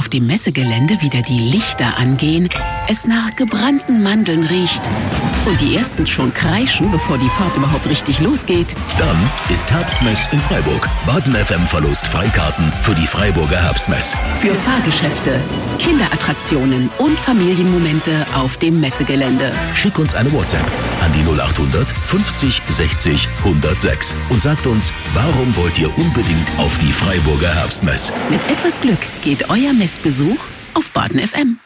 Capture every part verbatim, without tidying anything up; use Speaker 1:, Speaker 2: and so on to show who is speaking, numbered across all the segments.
Speaker 1: auf dem Messegelände wieder die Lichter angehen, es nach gebrannten Mandeln riecht und die ersten schon kreischen, bevor die Fahrt überhaupt richtig losgeht.
Speaker 2: Dann ist Herbstmess in Freiburg. Baden F M verlost Freikarten für die Freiburger Herbstmess.
Speaker 1: Für Fahrgeschäfte, Kinderattraktionen und Familienmomente auf dem Messegelände.
Speaker 2: Schick uns eine WhatsApp an die null achthundert fünfzig sechzig hundertsechs und sagt uns, warum wollt ihr unbedingt auf die Freiburger Herbstmess?
Speaker 1: Mit etwas Glück geht euer Messbesuch auf Baden F M.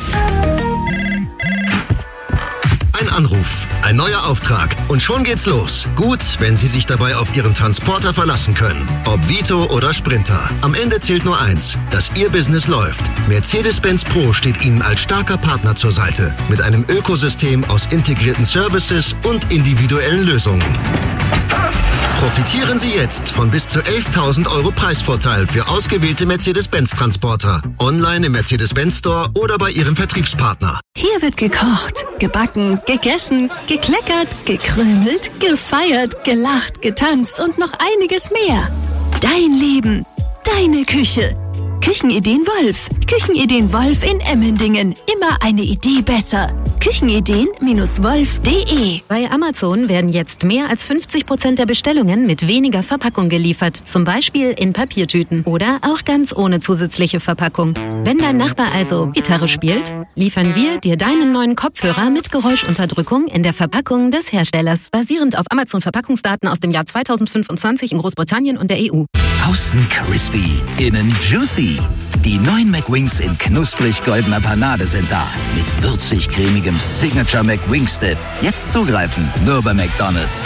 Speaker 3: Ein Anruf, ein neuer Auftrag und schon geht's los. Gut, wenn Sie sich dabei auf Ihren Transporter verlassen können. Ob Vito oder Sprinter. Am Ende zählt nur eins, dass Ihr Business läuft. Mercedes-Benz Pro steht Ihnen als starker Partner zur Seite. Mit einem Ökosystem aus integrierten Services und individuellen Lösungen. Profitieren Sie jetzt von bis zu elftausend Euro Preisvorteil für ausgewählte Mercedes-Benz-Transporter. Online im Mercedes-Benz Store oder bei Ihrem Vertriebspartner.
Speaker 4: Hier wird gekocht, gebacken, gegessen, gekleckert, gekrümelt, gefeiert, gelacht, getanzt und noch einiges mehr. Dein Leben, deine Küche. Küchenideen Wolf. Küchenideen Wolf in Emmendingen. Immer eine Idee besser. Küchenideen Wolf punkt de.
Speaker 5: Bei Amazon werden jetzt mehr als fünfzig Prozent der Bestellungen mit weniger Verpackung geliefert. Zum Beispiel in Papiertüten oder auch ganz ohne zusätzliche Verpackung. Wenn dein Nachbar also Gitarre spielt, liefern wir dir deinen neuen Kopfhörer mit Geräuschunterdrückung in der Verpackung des Herstellers. Basierend auf Amazon-Verpackungsdaten aus dem Jahr zweitausendfünfundzwanzig in Großbritannien und der E U.
Speaker 6: Außen crispy, innen juicy. Die neuen McWings in knusprig goldener Panade sind da. Mit würzig-cremigem Signature McWings Dip. Jetzt zugreifen, nur bei McDonald's.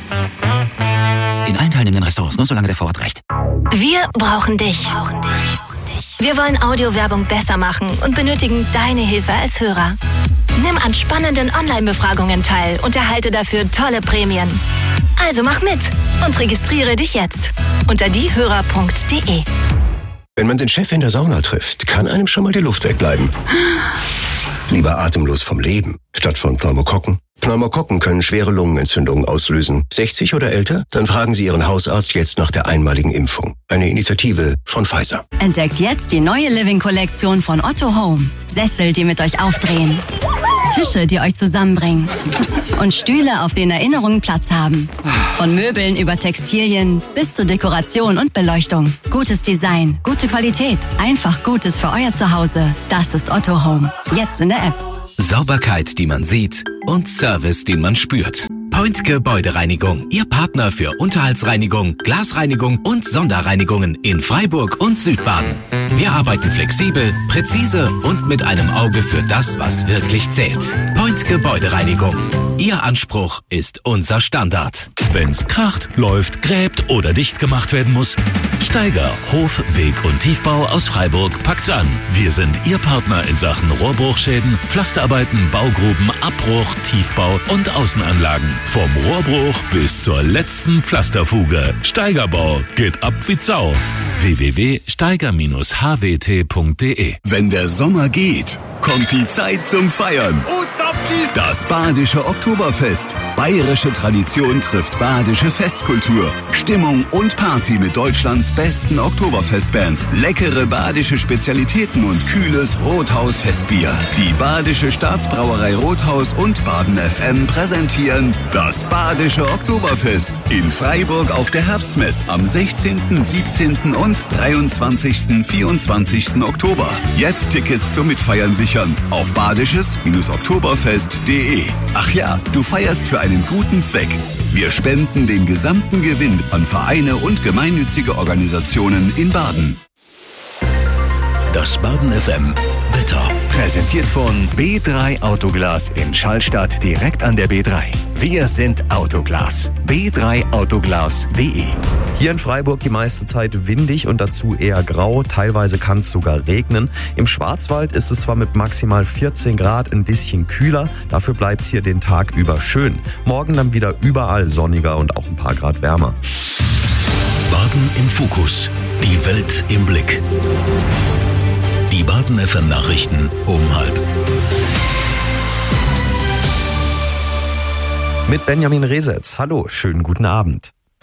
Speaker 6: In allen teilnehmenden Restaurants, nur solange der Vorrat reicht.
Speaker 4: Wir brauchen dich. Wir wollen Audiowerbung besser machen und benötigen deine Hilfe als Hörer. Nimm an spannenden Online-Befragungen teil und erhalte dafür tolle Prämien. Also mach mit und registriere dich jetzt unter diehörer punkt de.
Speaker 7: Wenn man den Chef in der Sauna trifft, kann einem schon mal die Luft wegbleiben. Lieber atemlos vom Leben, statt von Pneumokokken. Pneumokokken können schwere Lungenentzündungen auslösen. sechzig oder älter? Dann fragen Sie Ihren Hausarzt jetzt nach der einmaligen Impfung. Eine Initiative von Pfizer.
Speaker 8: Entdeckt jetzt die neue Living-Kollektion von Otto Home. Sessel, die mit euch aufdrehen. Tische, die euch zusammenbringen. Und Stühle, auf denen Erinnerungen Platz haben. Von Möbeln über Textilien bis zur Dekoration und Beleuchtung. Gutes Design, gute Qualität, einfach Gutes für euer Zuhause. Das ist Otto Home. Jetzt in der App.
Speaker 2: Sauberkeit, die man sieht und Service, den man spürt. Point Gebäudereinigung. Ihr Partner für Unterhaltsreinigung, Glasreinigung und Sonderreinigungen in Freiburg und Südbaden. Wir arbeiten flexibel, präzise und mit einem Auge für das, was wirklich zählt. Point Gebäudereinigung. Ihr Anspruch ist unser Standard.
Speaker 9: Wenn's kracht, läuft, gräbt oder dicht gemacht werden muss, Steiger, Hof, Weg und Tiefbau aus Freiburg packt's an. Wir sind Ihr Partner in Sachen Rohrbruchschäden, Pflasterarbeiten, Baugruben, Abbruch, Tiefbau und Außenanlagen. Vom Rohrbruch bis zur letzten Pflasterfuge. Steigerbau geht ab wie Sau. w w w punkt steiger Bindestrich h w t punkt de.
Speaker 10: Wenn der Sommer geht, kommt die Zeit zum Feiern. Das Badische Oktoberfest. Bayerische Tradition trifft badische Festkultur. Stimmung und Party mit Deutschlands besten Oktoberfestbands. Leckere badische Spezialitäten und kühles Rothaus-Festbier. Die Badische Staatsbrauerei Rothaus und Baden F M präsentieren das Badische Oktoberfest in Freiburg auf der Herbstmess am sechzehnten, siebzehnten und dreiundzwanzigsten, vierundzwanzigsten Oktober. Jetzt Tickets zum Mitfeiern sichern auf badisches Oktoberfest punkt de. Ach ja, du feierst für einen guten Zweck. Wir spenden den gesamten Gewinn an Vereine und gemeinnützige Organisationen in Baden.
Speaker 2: Das Baden F M Wetter.
Speaker 11: Präsentiert von B drei Autoglas in Schallstadt direkt an der B drei. Wir sind Autoglas. B drei Autoglas punkt de.
Speaker 12: Hier in Freiburg die meiste Zeit windig und dazu eher grau. Teilweise kann es sogar regnen. Im Schwarzwald ist es zwar mit maximal vierzehn Grad ein bisschen kühler, dafür bleibt es hier den Tag über schön. Morgen dann wieder überall sonniger und auch ein paar Grad wärmer.
Speaker 2: Baden im Fokus. Die Welt im Blick. Die Baden F M Nachrichten um halb.
Speaker 12: Mit Benjamin Resetz. Hallo, schönen guten Abend.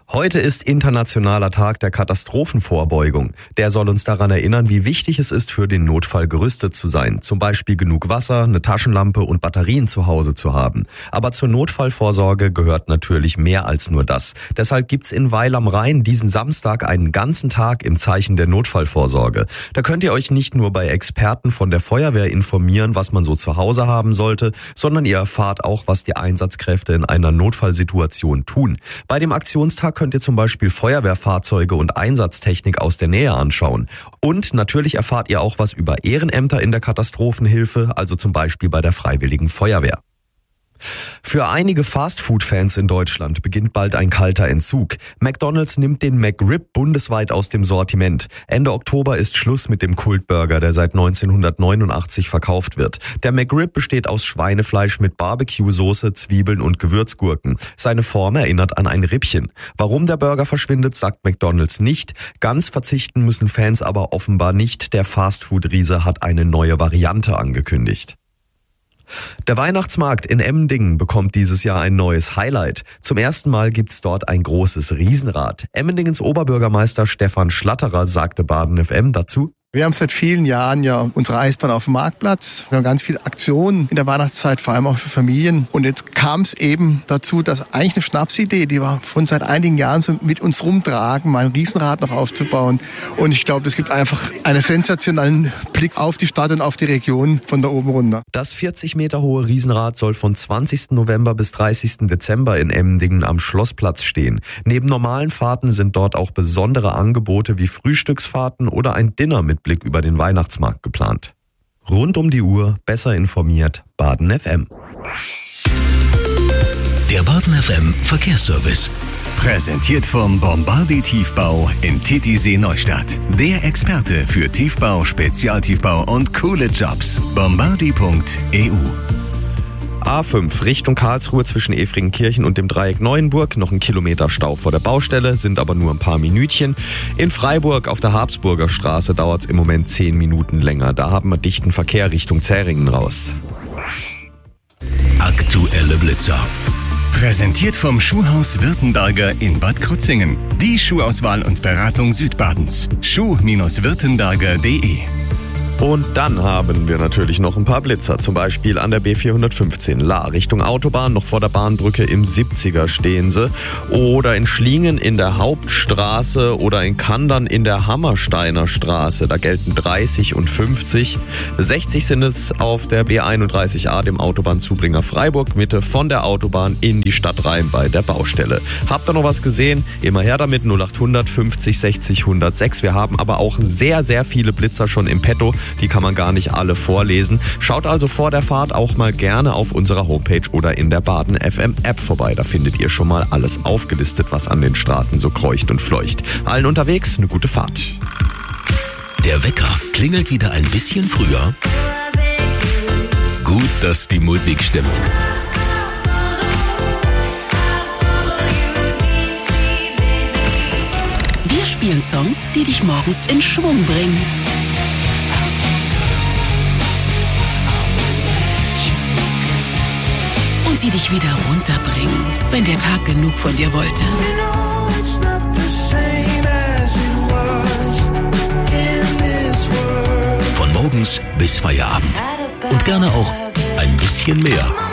Speaker 12: Heute ist Internationaler Tag der Katastrophenvorbeugung. Der soll uns daran erinnern, wie wichtig es ist, für den Notfall gerüstet zu sein. Zum Beispiel genug Wasser, eine Taschenlampe und Batterien zu Hause zu haben. Aber zur Notfallvorsorge gehört natürlich mehr als nur das. Deshalb gibt's in Weil am Rhein diesen Samstag einen ganzen Tag im Zeichen der Notfallvorsorge. Da könnt ihr euch nicht nur bei Experten von der Feuerwehr informieren, was man so zu Hause haben sollte, sondern ihr erfahrt auch, was die Einsatzkräfte in einer Notfallsituation tun. Bei dem Aktionstag könnt ihr zum Beispiel Feuerwehrfahrzeuge und Einsatztechnik aus der Nähe anschauen. Und natürlich erfahrt ihr auch was über Ehrenämter in der Katastrophenhilfe, also zum Beispiel bei der Freiwilligen Feuerwehr. Für einige Fastfood-Fans in Deutschland beginnt bald ein kalter Entzug. McDonald's nimmt den McRib bundesweit aus dem Sortiment. Ende Oktober ist Schluss mit dem Kultburger, der seit neunzehnhundertneunundachtzig verkauft wird. Der McRib besteht aus Schweinefleisch mit Barbecue-Soße, Zwiebeln und Gewürzgurken. Seine Form erinnert an ein Rippchen. Warum der Burger verschwindet, sagt McDonald's nicht. Ganz verzichten müssen Fans aber offenbar nicht. Der Fastfood-Riese hat eine neue Variante angekündigt. Der Weihnachtsmarkt in Emmendingen bekommt dieses Jahr ein neues Highlight. Zum ersten Mal gibt's dort ein großes Riesenrad. Emmendingens Oberbürgermeister Stefan Schlatterer sagte Baden F M dazu:
Speaker 13: Wir haben seit vielen Jahren ja unsere Eisbahn auf dem Marktplatz. Wir haben ganz viele Aktionen in der Weihnachtszeit, vor allem auch für Familien. Und jetzt kam es eben dazu, dass eigentlich eine Schnapsidee, die wir von seit einigen Jahren so mit uns rumtragen, mal ein Riesenrad noch aufzubauen. Und ich glaube, es gibt einfach einen sensationellen Blick auf die Stadt und auf die Region von da oben runter.
Speaker 12: Das vierzig Meter hohe Riesenrad soll von zwanzigsten November bis dreißigsten Dezember in Emmendingen am Schlossplatz stehen. Neben normalen Fahrten sind dort auch besondere Angebote wie Frühstücksfahrten oder ein Dinner mit Blick über den Weihnachtsmarkt geplant. Rund um die Uhr, besser informiert, Baden F M.
Speaker 2: Der Baden F M Verkehrsservice.
Speaker 11: Präsentiert vom Bombardi Tiefbau in Titisee Neustadt. Der Experte für Tiefbau, Spezialtiefbau und coole Jobs. bombardi punkt e u.
Speaker 12: A fünf Richtung Karlsruhe zwischen Efringenkirchen und dem Dreieck Neuenburg. Noch ein Kilometer Stau vor der Baustelle, sind aber nur ein paar Minütchen. In Freiburg auf der Habsburger Straße dauert es im Moment zehn Minuten länger. Da haben wir dichten Verkehr Richtung Zähringen raus.
Speaker 2: Aktuelle Blitzer.
Speaker 11: Präsentiert vom Schuhhaus Württemberger in Bad Krozingen. Die Schuhauswahl und Beratung Südbadens. schuh Württemberger punkt de.
Speaker 12: Und dann haben wir natürlich noch ein paar Blitzer, zum Beispiel an der B vierhundertfünfzehn La Richtung Autobahn, noch vor der Bahnbrücke im siebziger stehen sie. Oder in Schlingen in der Hauptstraße oder in Kandern in der Hammersteiner Straße, da gelten dreißig und fünfzig. sechzig sind es auf der B einunddreißig A, dem Autobahnzubringer Freiburg Mitte, von der Autobahn in die Stadt rein bei der Baustelle. Habt ihr noch was gesehen? Immer her damit, null achthundert fünfzig sechzig hundertsechs. Wir haben aber auch sehr, sehr viele Blitzer schon im Petto. Die kann man gar nicht alle vorlesen. Schaut also vor der Fahrt auch mal gerne auf unserer Homepage oder in der Baden F M App vorbei. Da findet ihr schon mal alles aufgelistet, was an den Straßen so kreucht und fleucht. Allen unterwegs eine gute Fahrt.
Speaker 2: Der Wecker klingelt wieder ein bisschen früher. Gut, dass die Musik stimmt.
Speaker 1: Wir spielen Songs, die dich morgens in Schwung bringen. Und die dich wieder runterbringen, wenn der Tag genug von dir wollte.
Speaker 2: Von morgens bis Feierabend. Und gerne auch ein bisschen mehr.